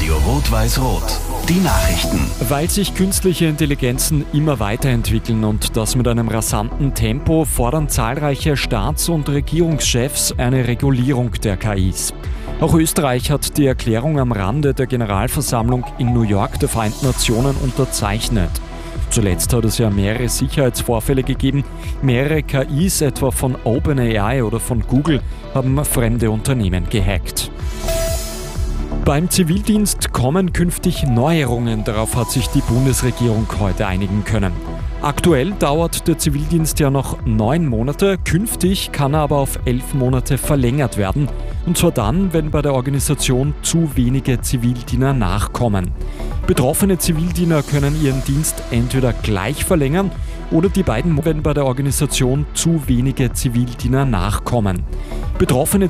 Radio Rot-Weiß-Rot. Die Nachrichten. Weil sich künstliche Intelligenzen immer weiterentwickeln und das mit einem rasanten Tempo, fordern zahlreiche Staats- und Regierungschefs eine Regulierung der KIs. Auch Österreich hat die Erklärung am Rande der Generalversammlung in New York der Vereinten Nationen unterzeichnet. Zuletzt hat es ja mehrere Sicherheitsvorfälle gegeben. Mehrere KIs, etwa von OpenAI oder von Google, haben fremde Unternehmen gehackt. Beim Zivildienst kommen künftig Neuerungen, darauf hat sich die Bundesregierung heute einigen können. Aktuell dauert der Zivildienst ja noch 9 Monate, künftig kann er aber auf 11 Monate verlängert werden. Und zwar dann, wenn bei der Organisation zu wenige Zivildiener nachkommen. Betroffene Zivildiener können ihren Dienst entweder gleich verlängern oder die beiden, wenn bei der Organisation zu wenige Zivildiener nachkommen. Betroffene